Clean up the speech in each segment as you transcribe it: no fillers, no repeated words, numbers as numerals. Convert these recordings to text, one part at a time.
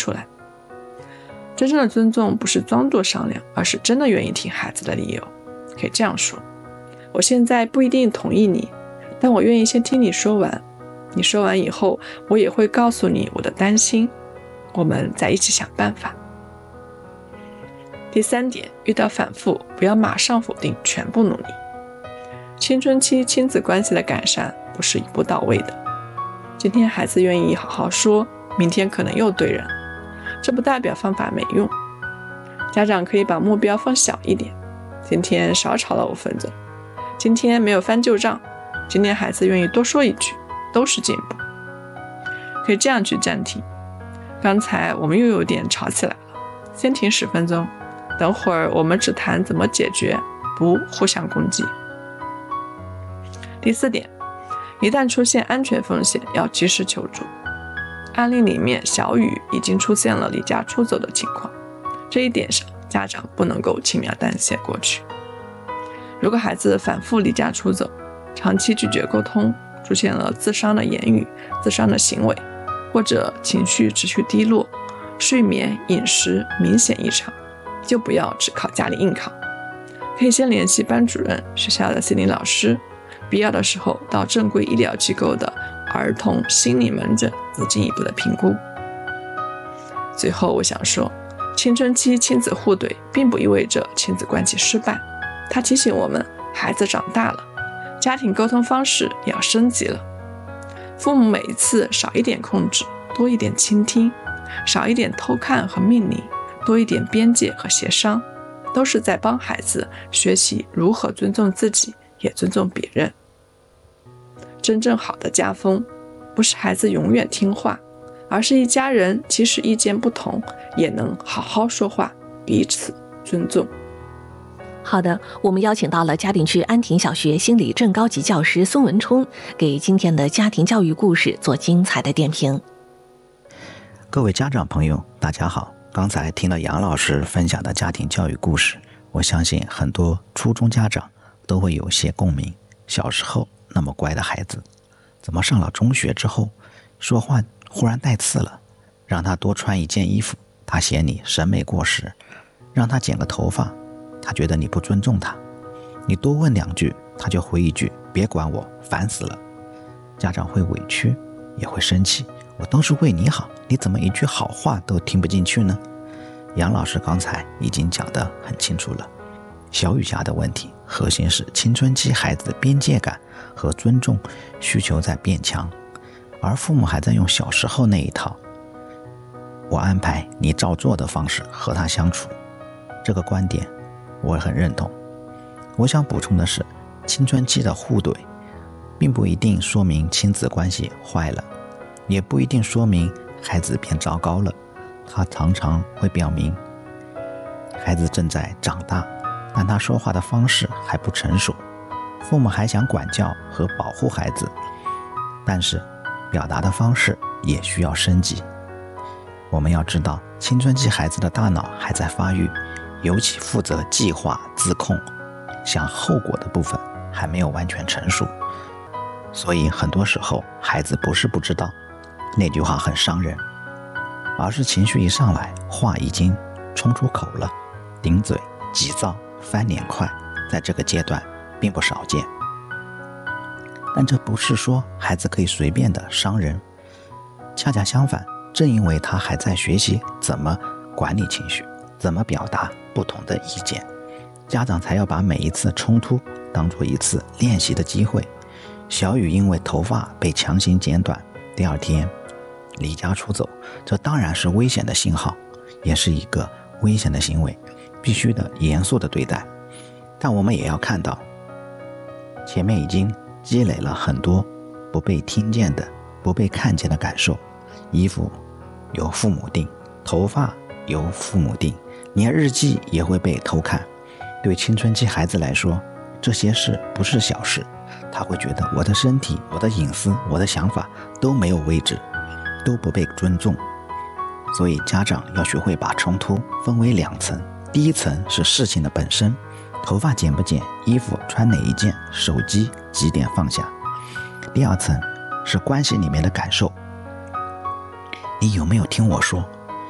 出来。真正的尊重不是装作商量，而是真的愿意听孩子的理由。可以这样说，我现在不一定同意你，但我愿意先听你说完，你说完以后，我也会告诉你我的担心，我们再一起想办法。第3点，遇到反复，不要马上否定全部努力。青春期亲子关系的改善不是一步到位的，今天孩子愿意好好说，明天可能又对人，这不代表方法没用。家长可以把目标放小一点，今天少吵了5分钟，今天没有翻旧账，今天孩子愿意多说一句，都是进步。可以这样去暂停，刚才我们又有点吵起来了，先停10分钟，等会儿我们只谈怎么解决，不互相攻击。第4点，一旦出现安全风险，要及时求助。案例里面，小雨已经出现了离家出走的情况，这一点上家长不能够轻描淡写过去。如果孩子反复离家出走，长期拒绝沟通，出现了自伤的言语、自伤的行为，或者情绪持续低落，睡眠、饮食明显异常，就不要只靠家里硬扛，可以先联系班主任、学校的心理老师，必要的时候到正规医疗机构的儿童心理门诊做进一步的评估。最后我想说，青春期亲子互怼并不意味着亲子关系失败，它提醒我们孩子长大了，家庭沟通方式也要升级了。父母每一次少一点控制，多一点倾听，少一点偷看和命令，多一点边界和协商，都是在帮孩子学习如何尊重自己，也尊重别人。真正好的家风，不是孩子永远听话，而是一家人即使意见不同，也能好好说话，彼此尊重。 好的，我们邀请到了嘉定区安亭小学心理正高级教师孙文冲，给今天的家庭教育故事做精彩的点评。 各位家长朋友，大家好。刚才听了杨老师分享的家庭教育故事，我相信很多初中家长都会有些共鸣。小时候那么乖的孩子，怎么上了中学之后，说话忽然带刺了？让他多穿一件衣服，他嫌你审美过时；让他剪个头发，他觉得你不尊重他；你多问2句，他就回一句别管我，烦死了。家长会委屈，也会生气，我都是为你好，你怎么一句好话都听不进去呢？杨老师刚才已经讲得很清楚了，小雨家的问题核心是青春期孩子的边界感和尊重需求在变强，而父母还在用小时候那一套我安排你照做的方式和他相处。这个观点我很认同。我想补充的是，青春期的互怼并不一定说明亲子关系坏了，也不一定说明孩子变糟糕了，它常常会表明孩子正在长大，但他说话的方式还不成熟，父母还想管教和保护孩子，但是表达的方式也需要升级。我们要知道，青春期孩子的大脑还在发育，尤其负责计划、自控、想后果的部分还没有完全成熟，所以很多时候孩子不是不知道那句话很伤人，而是情绪一上来，话已经冲出口了，顶嘴、急躁、翻脸快，在这个阶段并不少见。但这不是说孩子可以随便的伤人，恰恰相反，正因为他还在学习怎么管理情绪，怎么表达不同的意见，家长才要把每一次冲突当作一次练习的机会。小雨因为头发被强行剪短，第2天离家出走，这当然是危险的信号，也是一个危险的行为，必须的严肃的对待。但我们也要看到，前面已经积累了很多不被听见的、不被看见的感受。衣服由父母定，头发由父母定，连日记也会被偷看。对青春期孩子来说，这些事不是小事，他会觉得我的身体、我的隐私、我的想法都没有位置，都不被尊重。所以家长要学会把冲突分为2层，第一层是事情的本身，头发剪不剪，衣服穿哪一件，手机几点放下。第2层是关系里面的感受，你有没有听我说？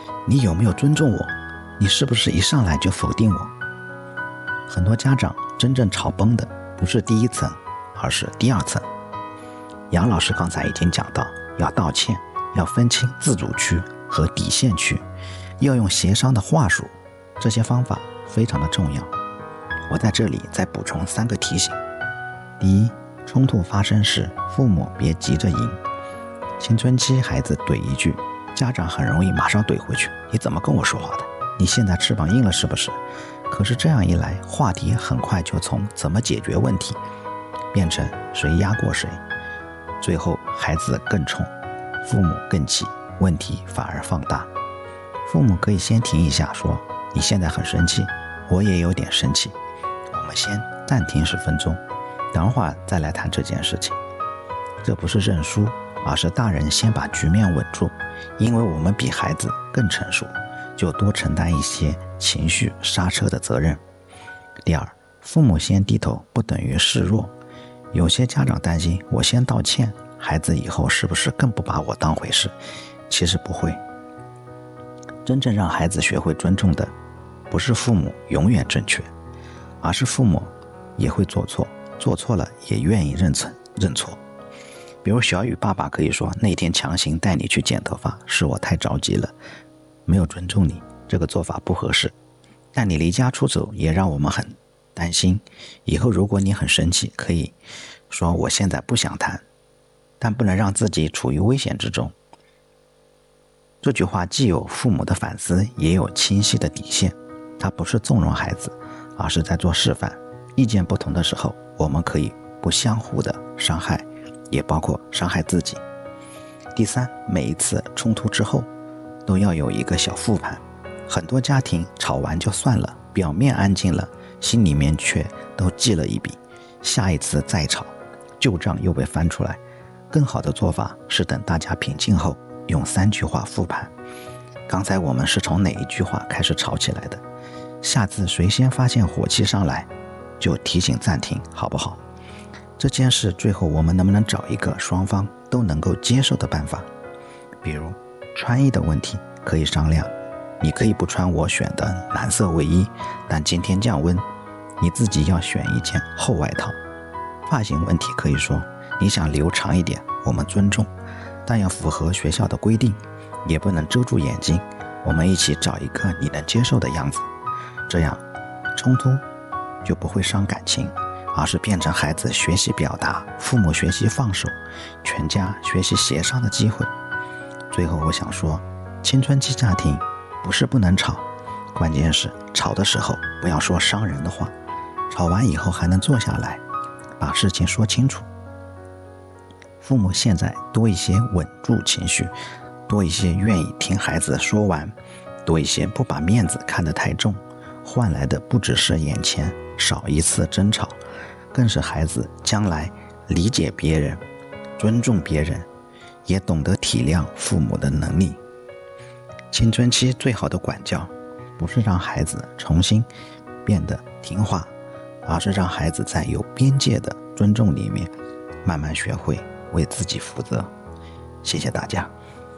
你有没有尊重我？你是不是一上来就否定我？很多家长真正吵崩的不是第一层，而是第二层。杨老师刚才已经讲到，要道歉，要分清自主区和底线区，要用协商的话术，这些方法非常的重要。我在这里再补充3个提醒。第一，冲突发生时，父母别急着赢。青春期孩子怼一句，家长很容易马上怼回去，你怎么跟我说话的？你现在翅膀硬了是不是？可是这样一来，话题很快就从怎么解决问题变成谁压过谁，最后孩子更冲，父母更气，问题反而放大。父母可以先停一下，说你现在很生气，我也有点生气，我们先暂停10分钟，等会儿再来谈这件事情。这不是认输，而是大人先把局面稳住，因为我们比孩子更成熟，就多承担一些情绪刹车的责任。第二，父母先低头不等于示弱。有些家长担心，我先道歉，孩子以后是不是更不把我当回事？其实不会。真正让孩子学会尊重的，不是父母永远正确，而是父母也会做错，做错了也愿意认错。比如小雨爸爸可以说，那天强行带你去剪头发，是我太着急了，没有尊重你，这个做法不合适。但你离家出走也让我们很担心，以后如果你很生气，可以说我现在不想谈，但不能让自己处于危险之中。这句话既有父母的反思，也有清晰的底线，它不是纵容孩子，而是在做示范。意见不同的时候，我们可以不相互的伤害，也包括伤害自己。第三，每一次冲突之后都要有一个小复盘。很多家庭吵完就算了，表面安静了，心里面却都记了一笔，下一次再吵，旧账又被翻出来。更好的做法是等大家平静后，用3句话复盘。刚才我们是从哪一句话开始吵起来的？下次谁先发现火气上来，就提醒暂停，好不好？这件事最后我们能不能找一个双方都能够接受的办法？比如穿衣的问题可以商量，你可以不穿我选的蓝色卫衣，但今天降温，你自己要选一件厚外套。发型问题可以说，你想留长一点，我们尊重，但要符合学校的规定，也不能遮住眼睛，我们一起找一个你能接受的样子。这样冲突就不会伤感情，而是变成孩子学习表达，父母学习放手，全家学习协商的机会。最后我想说，青春期家庭不是不能吵，关键是吵的时候不要说伤人的话，吵完以后还能坐下来把事情说清楚。父母现在多一些稳住情绪，多一些愿意听孩子说完，多一些不把面子看得太重，换来的不只是眼前少一次争吵，更是孩子将来理解别人，尊重别人，也懂得体谅父母的能力。青春期最好的管教，不是让孩子重新变得听话，而是让孩子在有边界的尊重里面，慢慢学会为自己负责。谢谢大家。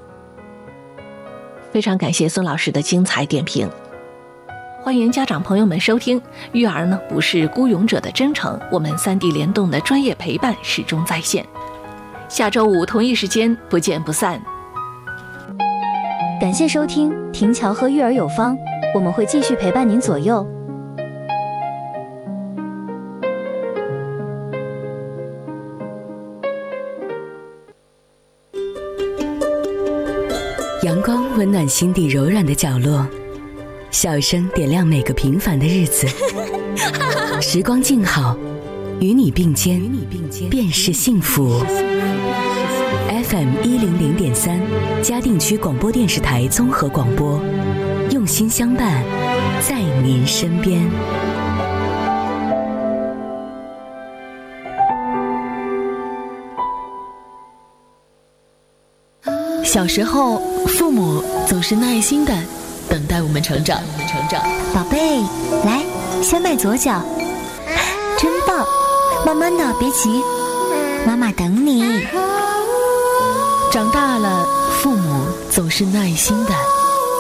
非常感谢孙老师的精彩点评。欢迎家长朋友们收听，育儿呢不是孤勇者的征程，我们3D 联动的专业陪伴始终在线。下周5同一时间不见不散。 感谢收听婷乔和育儿有方，我们会继续陪伴您左右。 阳光温暖心底柔软的角落，笑声点亮每个平凡的日子。时光静好，与你并肩便是幸福。FM 100.3嘉定区广播电视台综合广播，用心相伴，在您身边。 小时候，父母总是耐心的等待我们成长。 宝贝，来，先迈左脚，真棒！慢慢的，别急，妈妈等你。 长大了，父母总是耐心的